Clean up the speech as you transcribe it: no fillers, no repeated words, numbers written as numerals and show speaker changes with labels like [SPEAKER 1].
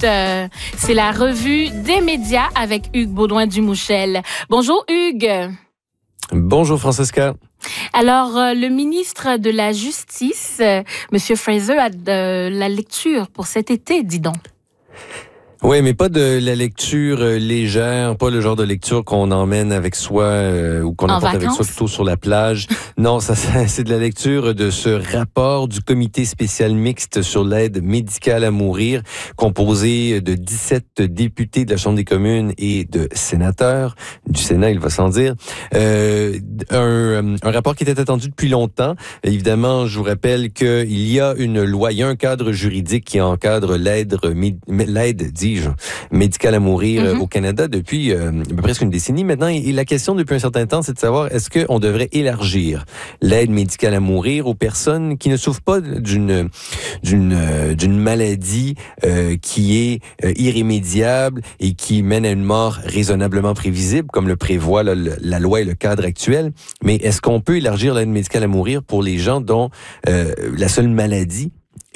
[SPEAKER 1] C'est la revue des médias avec Hugues Baudouin-Dumouchel. Bonjour Hugues.
[SPEAKER 2] Bonjour Francesca.
[SPEAKER 1] Alors, le ministre de la Justice, M. Fraser, a de la lecture pour cet été, dis donc.
[SPEAKER 2] Oui, mais pas de la lecture légère, pas le genre de lecture qu'on emmène avec soi ou qu'on emporte avec soi plutôt sur la plage. Non, c'est de la lecture de ce rapport du comité spécial mixte sur l'aide médicale à mourir, composé de 17 députés de la Chambre des communes et de sénateurs du Sénat, il va sans dire. Un rapport qui était attendu depuis longtemps. Évidemment, je vous rappelle qu'il y a une loi, il y a un cadre juridique qui encadre l'aide médicale à mourir au Canada depuis presque une décennie maintenant. Et la question depuis un certain temps, c'est de savoir est-ce qu'on devrait élargir l'aide médicale à mourir aux personnes qui ne souffrent pas d'une maladie qui est irrémédiable et qui mène à une mort raisonnablement prévisible, comme le prévoit la loi et le cadre actuel. Mais est-ce qu'on peut élargir l'aide médicale à mourir pour les gens dont la seule maladie